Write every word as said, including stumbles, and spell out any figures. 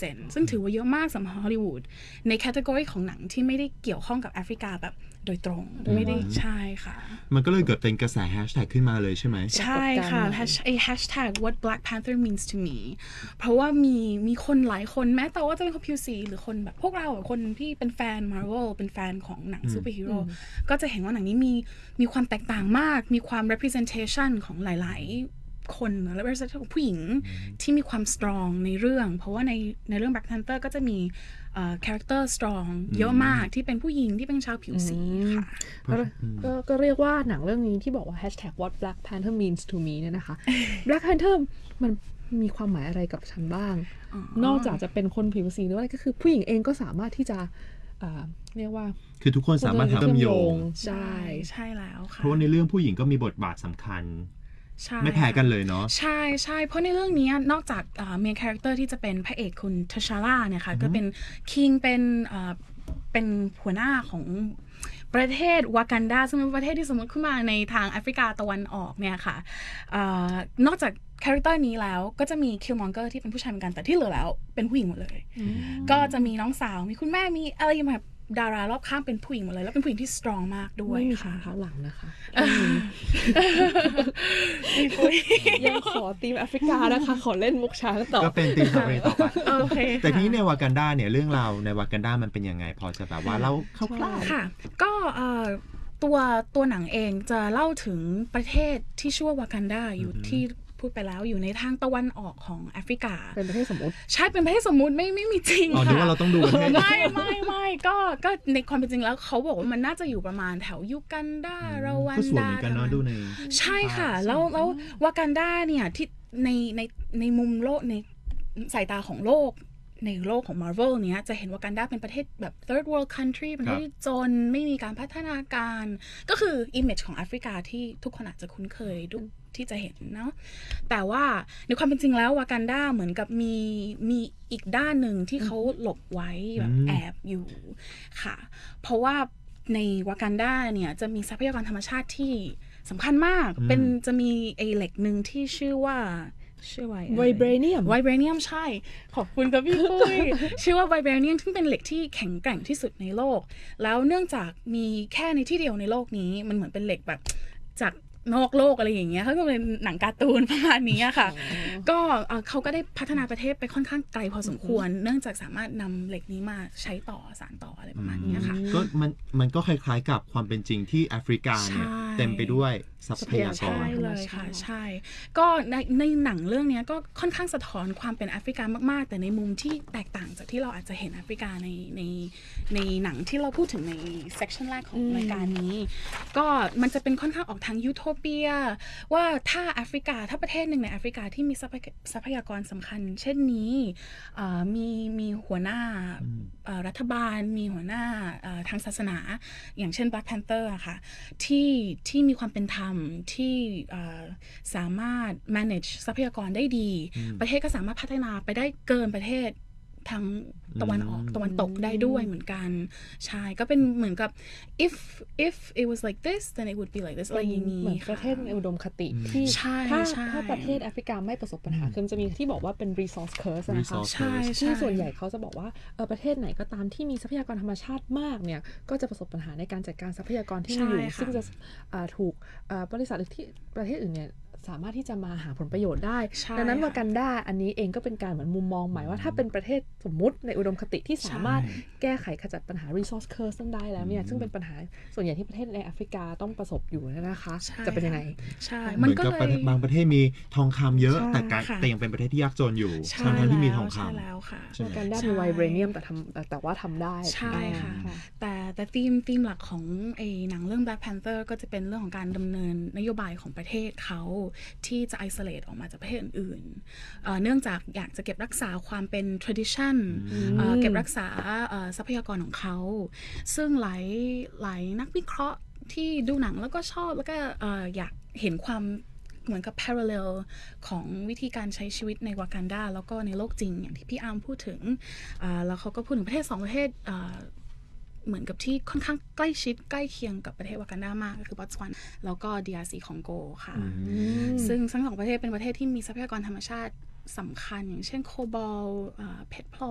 ซ็นต์ ซึ่งถือว่าเยอะมากสำหรับฮอลลีวูดในแคตตากรีของหนังที่ไม่ได้เกี่ยวข้องกับแอฟริกาแบบโดยตรงไม่ได้ใช่ค่ะมันก็เลยเกิดเป็นกระแสแฮชแท็กขึ้นมาเลยใช่ไหมใช่ค่ะไอ้ hashtag what Black Panther means to me เพราะว่ามีมีคนหลายคนแม้แต่ว่าจะเป็นคนผิวสีหรือคนแบบพวกเราคนที่เป็นแฟน Marvel เป็นแฟนของหนังซูเปอร์ฮีโร่ก็จะเห็นว่าหนังนี้มีมีความแตกต่างมากมีความ representation ของหลายๆคนและ representation ของผู้หญิงที่มีความ strong ในเรื่องเพราะว่าในในเรื่อง Black Panther ก็จะมีเอ่อ character strong เยอะมากที่เป็นผู้หญิงที่เป็นชาวผิวสีค่ะก็ก็เรียกว่าหนังเรื่องนี้ที่บอกว่า hashtag what Black Panther means to me เนี่ยนะคะ Black Panther มันมีความหมายอะไรกับฉันบ้างนอกจากจะเป็นคนผิวสีหรืออะไรก็คือผู้หญิงเองก็สามารถที่จะเรียกว่าคือทุกคนสามารถทำโยงใช่ใช่แล้วค่ะเพราะในเรื่องผู้หญิงก็มีบทบาทสำคัญไม่แพ้กันเลยเนาะใช่ใช่เพราะในเรื่องนี้นอกจากเมนคาแรคเตอร์ที่จะเป็นพระเอกคุณทชาร่าเนี่ยค่ะก็เป็นคิงเป็นเป็นหัวหน้าของประเทศวากันดาซึ่งเป็นประเทศที่สมมติขึ้นมาในทางแอฟริกาตะวันออกเนี่ยค่ะนอกจากคาแรคเตอร์นี้แล้วก็จะมีคิลมองเกอร์ที่เป็นผู้ชายเหมือนกันแต่ที่เหลือแล้วเป็นผู้หญิงหมดเลยก็จะมีน้องสาวมีคุณแม่มีอะไรแบบดารารอบข้างเป็นผู้หญิงหมดเลยแล้วเป็นผู้หญิงที่สตรองมากด้วยไม่มีขาเท้าหลังนะคะยังขอทีมแอฟริกานะคะขอเล่นมุกช้างต่อก็เป็นทีมต่อไปต่อไปแต่ที่ในวากันดาเนี่ยเรื่องราวในวากันดามันเป็นยังไงพอจะแบบว่าเล่าคร่าวๆค่ะก็ตัวตัวหนังเองจะเล่าถึงประเทศที่ชื่อว่าวากันดาอยู่ที่พูดไปแล้วอยู่ในทางตะวันออกของแอฟริกาเป็นประเทศสมมุติใช่เป็นประเทศสมมุติไม่ไม่มีจริงค่ะอ๋อนึกว่าเราต้องดูประเทศไม่ไม่ไม่ก็ก็ในความเป็นจริงแล้วเขาบอกว่ามันน่าจะอยู่ประมาณแถวยูกันดารวันดาใช่ค่ะแล้วแล้ววากันดาเนี่ยที่ในในในมุมโลกในสายตาของโลกในโลกของ Marvel เนี้ยจะเห็นวากันดาเป็นประเทศแบบ third world country ประเทศที่จนไม่มีการพัฒนาการก็คือ image ของแอฟริกาที่ทุกคนอาจจะคุ้นเคยดูที่จะเห็นเนาะแต่ว่าในความเป็นจริงแล้ววากันดาเหมือนกับมีมีอีกด้านหนึ่งที่เขาหลบไว้แบบแอบอยู่ค่ะเพราะว่าในวากันดาเนี่ยจะมีทรัพยากรธรรมชาติที่สำคัญมากเป็นจะมีไอเหล็กหนึ่งที่ชื่อว่าชื่อว่าไวเบรเนียมไวเบรเนียมใช่ขอบคุณครับพี่ปุ้ยชื่อว่าไวเบรเนียมซึ่งเป็นเหล็กที่แข็งแกร่งที่สุดในโลกแล้วเนื่องจากมีแค่ในที่เดียวในโลกนี้มันเหมือนเป็นเหล็กแบบจากนอกโลกอะไรอย่างเงี้ยเขาก็เป็นหนังการ์ตูนประมาณนี้ค่ะก็เขาก็ได้พัฒนาประเทศไปค่อนข้างไกลพอสมควรเนื่องจากสามารถนำเหล็กนี้มาใช้ต่อสานต่ออะไรประมาณนี้ค่ะก็มันมันก็คล้ายๆกับความเป็นจริงที่แอฟริกาเนี่ยเต็มไปด้วยทรัพยากรใช่เลยค่ะใช่ก็ในในหนังเรื่องนี้ก็ค่อนข้างสะท้อนความเป็นแอฟริกามากๆแต่ในมุมที่แตกต่างจากที่เราอาจจะเห็นแอฟริกาในในในหนังที่เราพูดถึงในเซกชันแรกของรายการนี้ก็มันจะเป็นค่อนข้างออกทางยูโทเปียว่าถ้าแอฟริกาถ้าประเทศหนึ่งในแอฟริกาที่มีทรัพยากรสำคัญเช่นนี้มีมีหัวหน้ารัฐบาลมีหัวหน้าทางศาสนาอย่างเช่น Black Panther อะค่ะที่ที่มีความเป็นธรรมที่สามารถ manage ทรัพยากรได้ดีประเทศก็สามารถพัฒนาไปได้เกินประเทศทางตะวันออกตะวันตกได้ด้วยเหมือนกันใช่ก็เป็นเหมือนกับ if if it was like this then it would be like this อะไรอย่างนี้เหมือนประเทศในอุดมคติที่ถ้าถ้าประเทศแอฟริกาไม่ประสบปัญหาคือจะมีที่บอกว่าเป็น resource curse นะคะที่ส่วนใหญ่เขาจะบอกว่าประเทศไหนก็ตามที่มีทรัพยากรธรรมชาติมากเนี่ยก็จะประสบปัญหาในการจัดการทรัพยากรที่มีอยู่ซึ่งจะถูกบริษัทที่ประเทศอื่นเนี่ยสามารถที่จะมาหาผลประโยชน์ได้ดังนั้นวากันดาอันนี้เองก็เป็นการเหมือนมุมมองใหม่ว่าถ้าเป็นประเทศสมมุติในอุดมคติที่สามารถแก้ไขขจัดปัญหา resource curse นั้นได้แล้วเนี่ยซึ่งเป็นปัญหาส่วนใหญ่ที่ประเทศในแอฟริกาต้องประสบอยู่นะคะจะเป็นยังไงใช่เหมือนกับบางประเทศมีทองคำเยอะแต่แต่ยังเป็นประเทศที่ยากจนอยู่ทั้งที่มีทองคำวากันดามีไวเบรเนียมแต่ทำแต่ว่าทำได้ใช่ค่ะแต่แต่ธีมธีมหลักของไอ้หนังเรื่อง Black Panther ก็จะเป็นเรื่องของการดำเนินนโยบายของประเทศเขาที่จะ isolate ออกมาจากประเทศอื่นๆเนื่องจากอยากจะเก็บรักษาความเป็น tradition เก็บรักษาทรัพยากรของเขาซึ่งหลายหลายนักวิเคราะห์ที่ดูหนังแล้วก็ชอบแล้วก็อยากเห็นความเหมือนกับ parallel ของวิธีการใช้ชีวิตในวากันดาแล้วก็ในโลกจริงอย่างที่พี่อาร์มพูดถึงแล้วเขาก็พูดถึงประเทศสองประเทศเหมือนกับที่ค่อนข้างใกล้ชิดใกล้เคียงกับประเทศวากันดามากก็คือบอตสวานาแล้วก็ ดี อาร์ ซี คองโกค่ะซึ่งทั้งสองประเทศเป็นประเทศที่มีทรัพยากรธรรมชาติสำคัญอย่างเช่นโคบอลต์เพชรพลอ